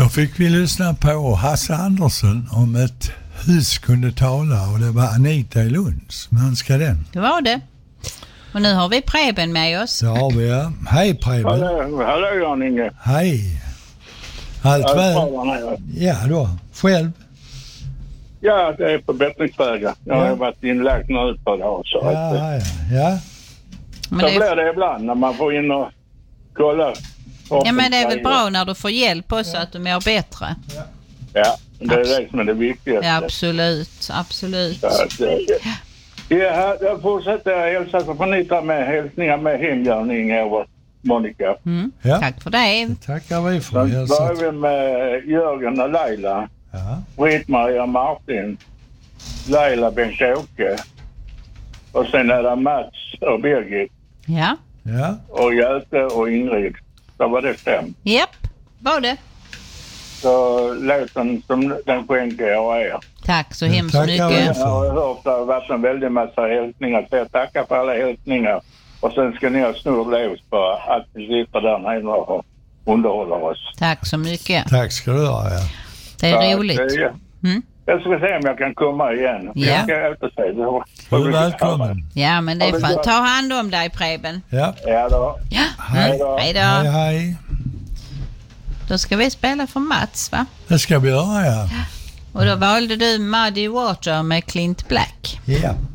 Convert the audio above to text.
Då fick vi lyssna på Hasse Andersson om ett hus kunde tala, och det var Anita i Lund som önskade den. Det var det. Och nu har vi Preben med oss. Det har vi, ja. Hej Preben. Hallå Jan-Inge. Hej. Allt väl? Ja då. Själv? Ja, det är på bättringsvägar. Jag har varit inlagt nu på det här. Ja. Men så blir det ibland när man får in och kolla. Ja, men det är väl bra när du får hjälp också, att du mår bättre. Ja, det är det som är det viktigaste. Ja, absolut. Ja, jag fortsätter hälsa, så får ni ta med hälsningar med hemgörning över Monica. Ja. Tack för det. Tackar vi för. Sen börjar vi med Jörgen och Leila. Ja. Britt-Maria och Martin. Leila, Bengt-Åke. Och sen är det Mats och Birgit. Ja. Och Göte och Ingrid. Så var det 5. Japp, var det. Så låten som den skänker jag er. Tack så hemskt mycket. Jag har hört att det har varit en väldig massa hälsningar. Så jag tackar för alla hälsningar. Och sen ska ni ha snurrlås på att vi sitter där nere och underhåller oss. Tack så mycket. Tack ska du ha, ja. Det är roligt. Jag ska se om jag kan komma igen. Ja. Jag ska återse. Du är välkommen. Ja, men det är för att ta hand om dig, Preben. Ja. Ja då. Ja. Hej då. Hej. Då ska vi spela för Mats, va? Det ska vi göra, ja. Och då valde du Muddy Water med Clint Black. Ja.